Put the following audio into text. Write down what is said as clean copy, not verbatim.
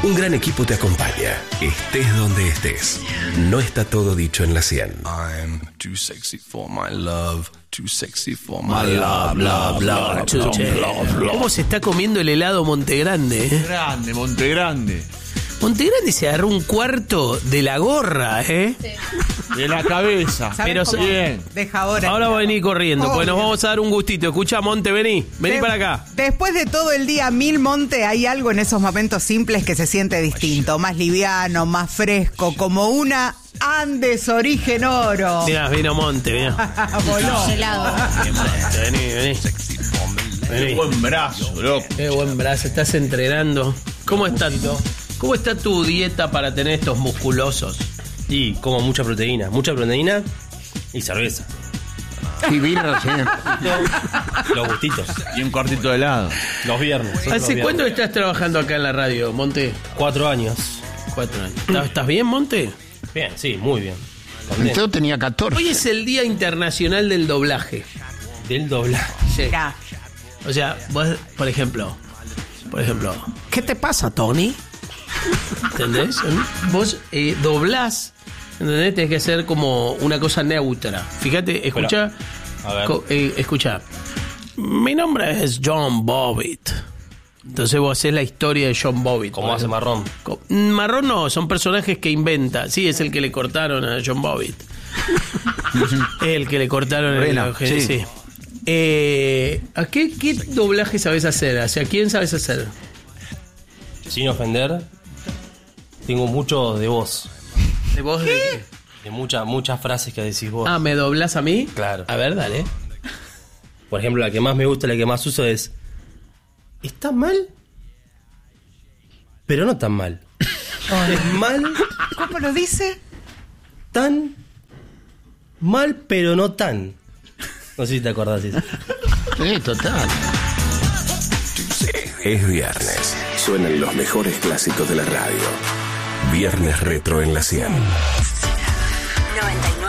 Un gran equipo te acompaña, estés donde estés. No está todo dicho en la 100. I'm too sexy for my love, too sexy for my love, love, love, ¿Cómo se está comiendo el helado Montegrande? Grande, Montegrande. Montegrande se agarró un cuarto de la gorra, ¿eh? Sí. De la cabeza. Pero bien. Deja ahora. Ahora va a venir corriendo, Obvio. pues nos vamos a dar un gustito. Escucha, Monte, vení para acá. Después de todo el día mil, Monte, hay algo en esos momentos simples que se siente distinto, más liviano, más fresco, como una Andes origen oro. Mirá, vino Monte, mirá. Voló. Helado. Vení. Qué buen brazo, loco. Qué buen brazo, estás entrenando. ¿Cómo está tu dieta para tener estos musculosos? Y como mucha proteína y cerveza. Y birra, sí. Los gustitos. Y un cuartito de helado. Los viernes. ¿Hace cuánto estás trabajando acá en la radio, Monte? 4 años. 4 años. ¿Estás bien, Monte? Bien, sí, muy bien. Yo tenía 14. Hoy es el Día Internacional del Doblaje. Del doblaje. Sí. Mirá. O sea, vos, por ejemplo, ¿qué te pasa, Tony? ¿Entendés? Vos doblás, ¿entendés? Tenés que hacer como una cosa neutra. Fíjate, escucha. A ver. Escucha. Mi nombre es John Bobbitt. Entonces vos hacés la historia de John Bobbitt. ¿Cómo hace Marrón? Marrón no, son personajes que inventa. Sí, es el que le cortaron a John Bobbitt. El que le cortaron Bueno, el... sí. ¿A qué doblaje sabes hacer? ¿Hacia quién sabes hacer? Sin ofender, tengo mucho de voz. ¿De vos? ¿De qué? De muchas frases que decís vos. Ah, ¿me doblás a mí? Claro. A ver, dale. Por ejemplo, la que más me gusta, la que más uso es... ¿Está mal? Pero no tan mal. Es mal, ¿Cómo lo dice? tan... Mal, pero no tan. No sé si te acordás de eso. Sí, total. Es viernes. Suenan los mejores clásicos de la radio. Viernes Retro en la 100. 99.